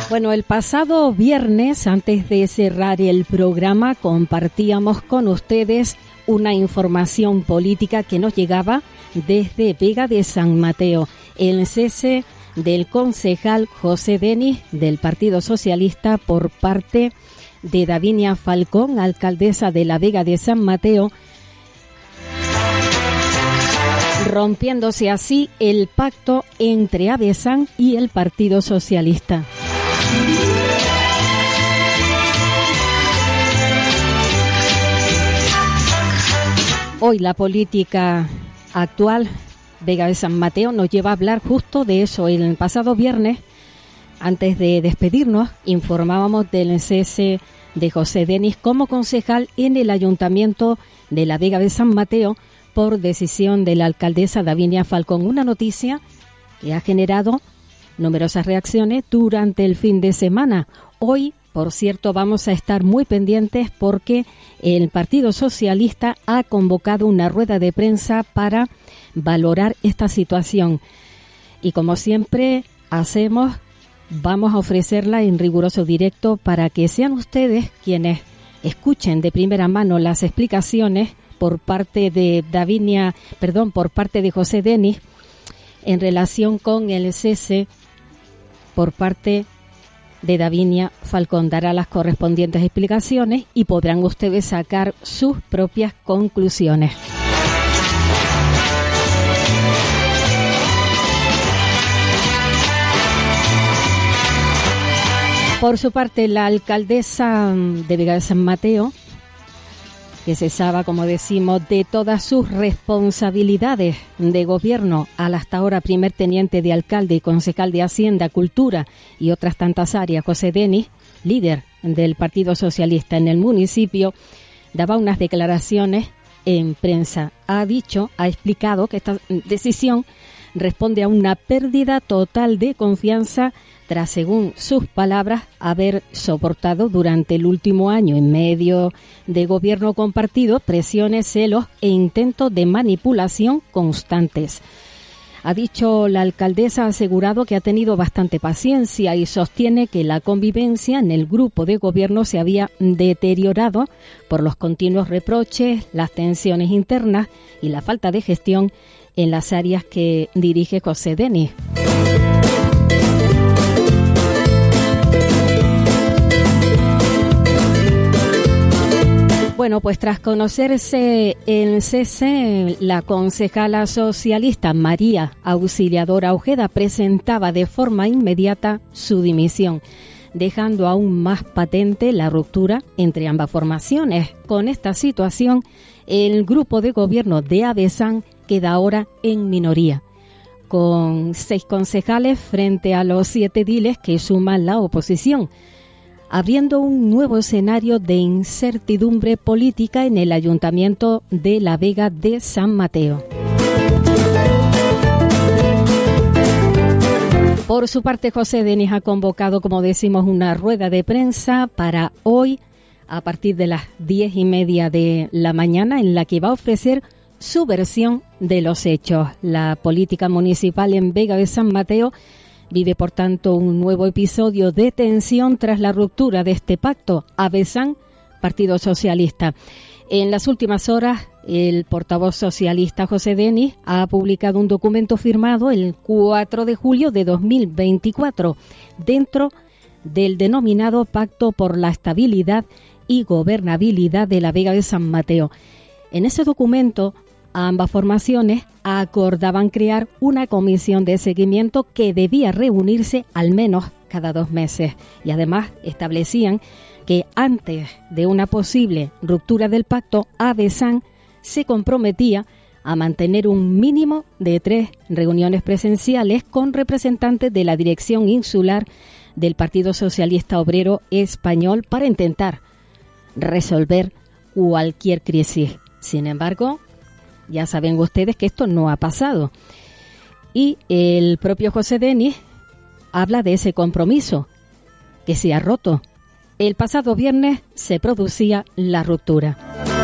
Bueno, el pasado viernes, antes de cerrar el programa, compartíamos con ustedes una información política que nos llegaba desde Vega de San Mateo. El cese del concejal José Denis del Partido Socialista por parte de Davinia Falcón, alcaldesa de la Vega de San Mateo, rompiéndose así el pacto entre AVESAN y el Partido Socialista. Hoy la política actual, Vega de San Mateo, nos lleva a hablar justo de eso. El pasado viernes, antes de despedirnos, informábamos del cese de José Denis como concejal en el Ayuntamiento de la Vega de San Mateo por decisión de la alcaldesa Davinia Falcón. Una noticia que ha generado numerosas reacciones durante el fin de semana. Hoy, por cierto, vamos a estar muy pendientes porque el Partido Socialista ha convocado una rueda de prensa para valorar esta situación. Y como siempre hacemos, vamos a ofrecerla en riguroso directo para que sean ustedes quienes escuchen de primera mano las explicaciones por parte de por parte de José Denis en relación con el cese por parte de Davinia Falcón. Dará las correspondientes explicaciones y podrán ustedes sacar sus propias conclusiones. Por su parte, la alcaldesa de Vega de San Mateo, que cesaba, como decimos, de todas sus responsabilidades de gobierno al hasta ahora primer teniente de alcalde y concejal de Hacienda, Cultura y otras tantas áreas, José Denis, líder del Partido Socialista en el municipio, daba unas declaraciones en prensa. Ha explicado que esta decisión responde a una pérdida total de confianza tras, según sus palabras, haber soportado durante el último año en medio de gobierno compartido presiones, celos e intentos de manipulación constantes. Ha dicho la alcaldesa, ha asegurado que ha tenido bastante paciencia y sostiene que la convivencia en el grupo de gobierno se había deteriorado por los continuos reproches, las tensiones internas y la falta de gestión en las áreas que dirige José Denis. Bueno, pues tras conocerse el cese, la concejala socialista María Auxiliadora Ojeda presentaba de forma inmediata su dimisión, dejando aún más patente la ruptura entre ambas formaciones. Con esta situación, el grupo de gobierno de AVESAN queda ahora en minoría, con 6 concejales frente a los 7 ediles que suman la oposición, abriendo un nuevo escenario de incertidumbre política en el Ayuntamiento de la Vega de San Mateo. Por su parte, José Denis ha convocado, como decimos, una rueda de prensa para hoy a partir de las 10:30 de la mañana, en la que va a ofrecer su versión de los hechos. La política municipal en Vega de San Mateo vive, por tanto, un nuevo episodio de tensión tras la ruptura de este pacto AVESAN-Partido Socialista. En las últimas horas, el portavoz socialista José Denis ha publicado un documento firmado el 4 de julio de 2024 dentro del denominado Pacto por la Estabilidad y Gobernabilidad de la Vega de San Mateo. En ese documento, ambas formaciones acordaban crear una comisión de seguimiento que debía reunirse al menos cada 2 meses y además establecían que antes de una posible ruptura del pacto, AVESAN se comprometía a mantener un mínimo de 3 reuniones presenciales con representantes de la dirección insular del Partido Socialista Obrero Español para intentar resolver cualquier crisis. Sin embargo, ya saben ustedes que esto no ha pasado. Y el propio José Denis habla de ese compromiso que se ha roto. El pasado viernes se producía la ruptura.